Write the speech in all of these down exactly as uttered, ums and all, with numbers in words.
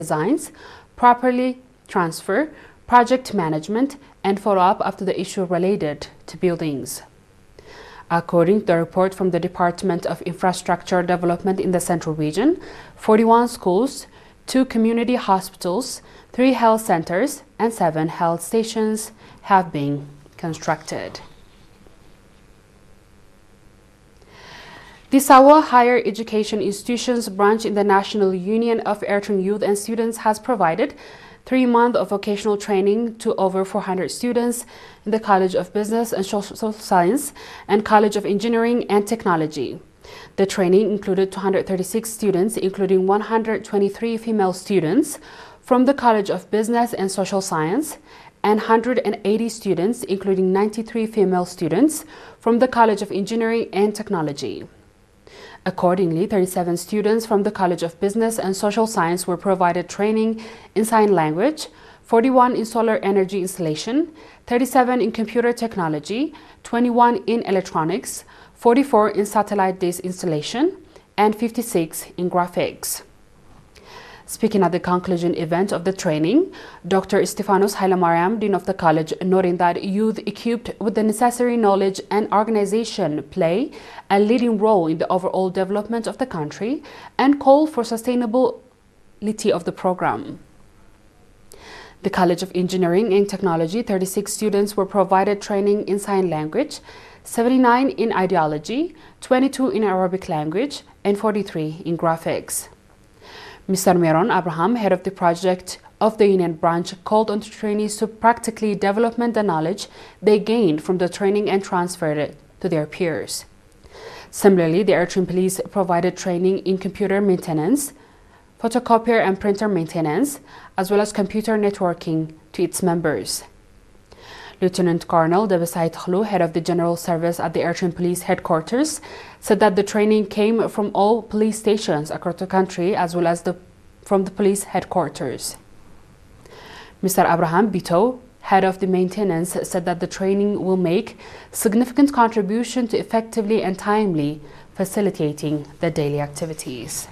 designs, properly transfer, project management, and follow-up after the issue related to buildings. According to the report from the Department of Infrastructure Development in the Central Region, forty-one schools, two community hospitals, three health centers, and seven health stations have been constructed. The Sawa Higher Education Institutions branch in the National Union of Eritrean Youth and Students has provided three months of vocational training to over four hundred students in the College of Business and Social Science and College of Engineering and Technology. The training included two hundred thirty-six students, including one hundred twenty-three female students from the College of Business and Social Science, and one hundred eighty students, including ninety-three female students from the College of Engineering and Technology. Accordingly, thirty-seven students from the College of Business and Social Science were provided training in sign language, forty-one in solar energy installation, thirty-seven in computer technology, twenty-one in electronics, forty-four in satellite dish installation, and fifty-six in graphics. Speaking at the conclusion event of the training, Doctor Stefanos Hailemariam, Dean of the College, noting that youth equipped with the necessary knowledge and organization play a leading role in the overall development of the country, and called for sustainability of the program. The College of Engineering and Technology, thirty-six students were provided training in sign language, seventy-nine in ideology, twenty-two in Arabic language, and forty-three in graphics. Mister Meron Abraham, head of the project of the Union branch, called on the trainees to practically develop the knowledge they gained from the training and transferred it to their peers. Similarly, the Eritrean Police provided training in computer maintenance, photocopier and printer maintenance, as well as computer networking to its members. Lieutenant Colonel Debesai Tkhlu, head of the General Service at the Eritrean Police Headquarters, said that the training came from all police stations across the country as well as the, from the police headquarters. Mister Abraham Bito, head of the maintenance, said that the training will make significant contribution to effectively and timely facilitating the daily activities.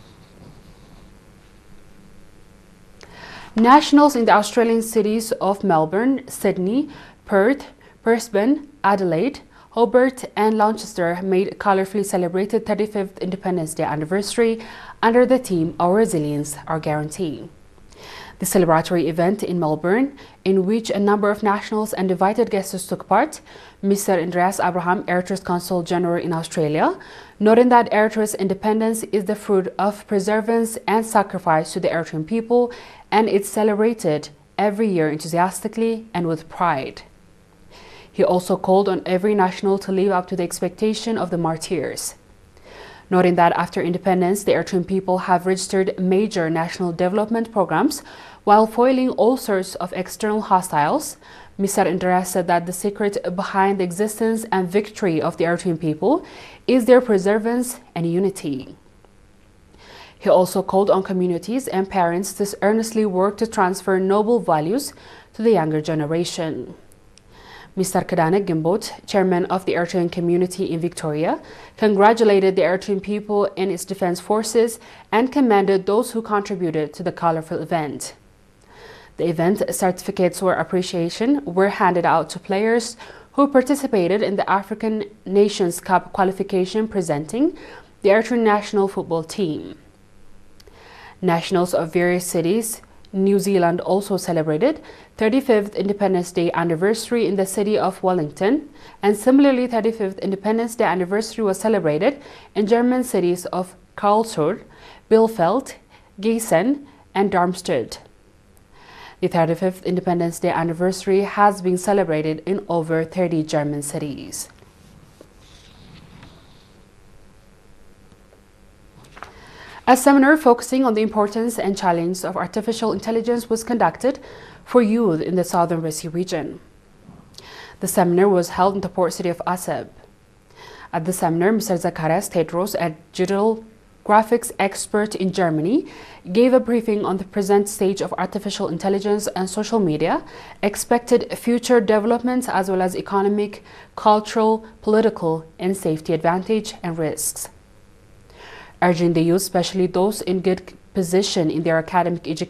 Nationals in the Australian cities of Melbourne, Sydney, Perth, Brisbane, Adelaide, Hobart and Launceston made colourfully celebrated thirty-fifth Independence Day anniversary under the theme Our Resilience, Our Guarantee. The celebratory event in Melbourne, in which a number of nationals and invited guests took part, Mister Andreas Abraham, Eritrea's Consul General in Australia, noting that Eritrea's independence is the fruit of perseverance and sacrifice to the Eritrean people, and it's celebrated every year enthusiastically and with pride. He also called on every national to live up to the expectation of the martyrs. Noting that after independence, the Eritrean people have registered major national development programs while foiling all sorts of external hostiles, Mister Andreas said that the secret behind the existence and victory of the Eritrean people is their perseverance and unity. He also called on communities and parents to earnestly work to transfer noble values to the younger generation. Mister Kadane Gimbot, chairman of the Eritrean community in Victoria, congratulated the Eritrean people and its defense forces and commended those who contributed to the colorful event. The event certificates for appreciation were handed out to players who participated in the African Nations Cup qualification presenting the Eritrean national football team. Nationals of various cities, New Zealand also celebrated thirty-fifth Independence Day anniversary in the city of Wellington, and similarly thirty-fifth Independence Day anniversary was celebrated in German cities of Karlsruhe, Bielefeld, Gießen, and Darmstadt. The thirty-fifth Independence Day anniversary has been celebrated in over thirty German cities. A seminar focusing on the importance and challenge of artificial intelligence was conducted for youth in the Southern Red Sea region. The seminar was held in the port city of Asab. At the seminar, Mister Zacharias Tedros, a digital graphics expert in Germany, gave a briefing on the present stage of artificial intelligence and social media, expected future developments as well as economic, cultural, political, and safety advantage and risks. Urging the youth, especially those in good position in their academic education,